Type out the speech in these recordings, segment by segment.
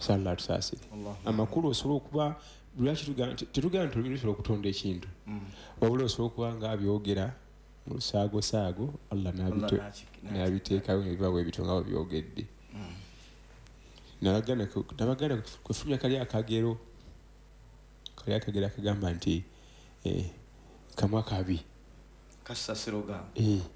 sala tusasire amakulu osobola okuba lwaki tetugamba nti olulimi lusobola okutonda ekintu wabula osobola okuba nga byogera mu lusaago Allah n'abiteekawo nebibawo ebito nga byogedde nabaganda kwefulumya kali akagero akagamba nti kamwa kabi kasasiro gamba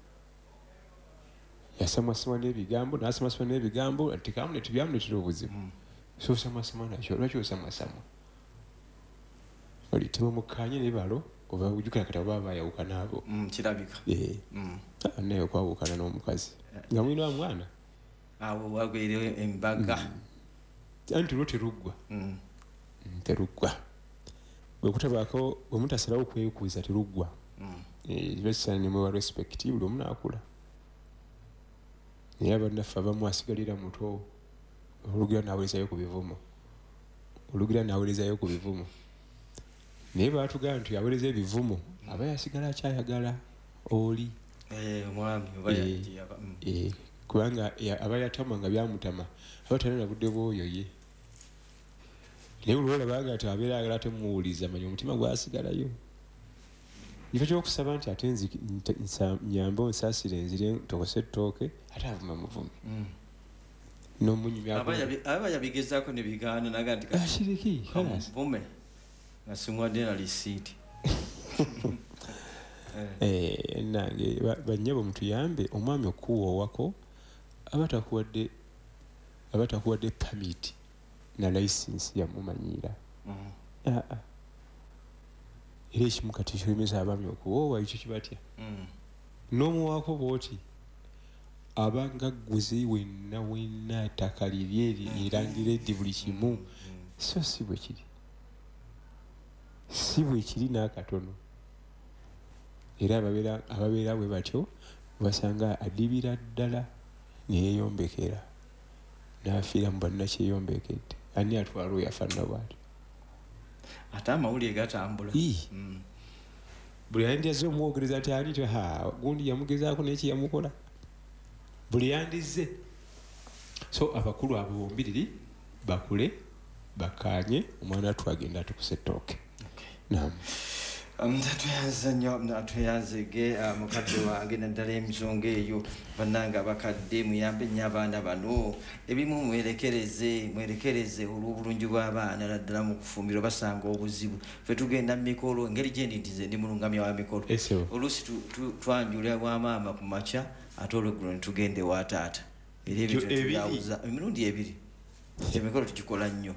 yasamwasamwa n'ebigambo n'asamwasamwa n'ebigambo nti kamu netibyamuletera obuzibu so osamwasamwa nakyo lwaki osamwasamwa oli temumukanye nebalo oba ujukira kati baba bayawukana abo kirabika naye okwawukana n'omukazi nga mwina wa mwana awo wagwire embaga anti lwo teruggwa bwe kutabaako bwe mutasalawo okwekuuza teruggwa besane mwe wa respect buli omu naakula naye abannaffe abamu asigalira muto olugira n'awerezayo ku bivumo naye baatugamba nti awereza ebivumo aba yasigala akyayagala oli omwami kubanga aba yatama nga byamutama aba talina budde bwoyo ye naye olwola baga ati abeera ayagala temuwuliza manya omutima gwasigalayo kifo kyokusaba nti ate nyambe onsaasire enzire ntokose ettooke ate avuma muvumi aba yabigezaako nebigaana naga nti ashiriki vume nga simwadde na lisiiti nange banyabo mutuyambe omwami okuwoowako aba takuwadde pamiti na licensi yamumanyira era ekimu kati kiremesa abaami okuwoowa ekyo kibatya n'omuwaako bwoti abanga gguzi wenna ttaka liri erangira eddi buli kimu so si bwe kiri n'akatono era ababeera bwe batyo basanga adibira ddala neyeyombekera n'afiira mu bannakyeyombekedde ani atwala oyo afaanana bw'atyo ate amawulire gatambula buli yandyaze omwogereza ati ani gundi yamugezaako naye kyeyamukola buli yandize so abakulu abo bombiriri bakule bakanye omwana twagenda atukuse ettooke natuyanze nnyo natuyazege mukadde wange naddala emisonga eyo bannanga abakadde muyambe nnyo abaana bano ebimu mwerekereze olw'obulungi bw'abaana naddala mu kufumbirwa basanga obuzibu fe tugenda mu mikolo engeri gyendi ntize ndi mulungamya wa mikolo oluusi twanjula wa maama ku makya ate olweggulo netugenda ewa taata era ebintu tubyawuza emirundi ebiri emikolo tukikola nnyo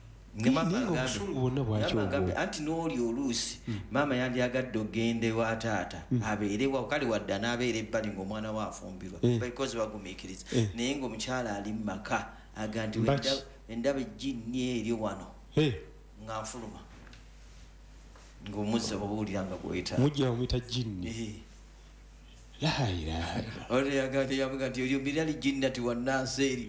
anti n'oli oluusi maama yandyagadde ogende wa taata abeerewa kale wadde n'abeera ebbali ng'omwana we afumbirwa because bagumiikiriza naye ng'omukyala ali mu maka aga nti endaba ejjinni eryo wano ng'anfuluma ng'omuzza obuwulira nga mujja bamuyita jjinni yamuga nti eryo mirali jjinni ati wannansi eri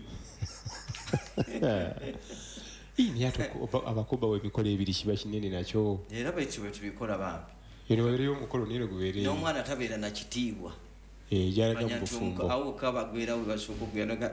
abakuba w'emikolo ebiri kiba kinene nakyo era bwekyo bwe tubikola bambi enoweereyo omukolo nero gubeereyo n'omwana tabeera na kitiibwa jalaga mu bufumbo awuka bagwera we basooka okugenda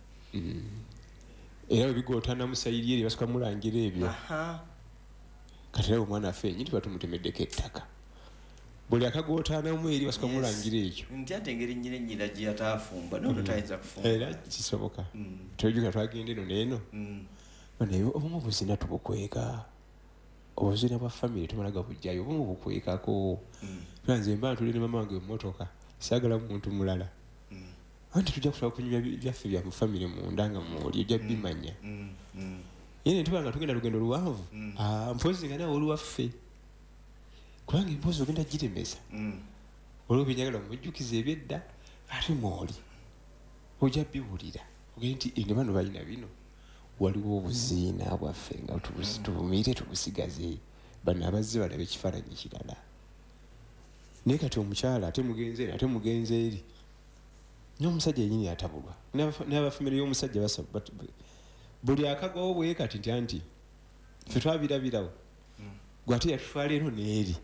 era bwe bigootana musayiri eri basooka mulangira ebyo kati era omwana affe enyini tuba tumutemeddeko ettaka buli akagootaanamu eri basooka mulangira ekyo nti ate engeri nnyina ennyina gye yataafumba nono tayinza kufumba era kisoboka tojuka twagenda eno n'eno naye obumu obuzina tubukweka obuzina bwa famire tumalaga bujjayo obumu bukwekako nze mba ntuli ne mama wange mmotoka saagala muntu mulala anti tujja kusaba kunyumya byaffe bya mufamire munda nga mwoli ojja bimanya ye ne tuba nga tugenda lugendo luwanvu mpozi nga nawe oli waffe kubanga emboozi ogenda giremesa olwo byenjagala mumujjukiza ebyedda ate mwoli ojja biwulira ogende nti enge bano balina bino waliwo obuziina bwaffe nga tubumire tubusigaze bano abazze balabe ekifaananyi kirala naye kati omukyala ate mugenze eri n'omusajja yenyini yatabulwa n'abafamire y'omusajja basaba buli akagawo bwe kati nti anti ffe twabirabirawo gwe ate yatutwala eno n'eri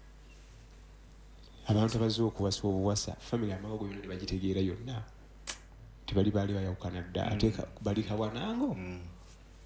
abantu abazze okuwasa obuwasa famire amagogo yonna ne bagitegeera yonna tebali baali bayawukana dda ate bali kawanango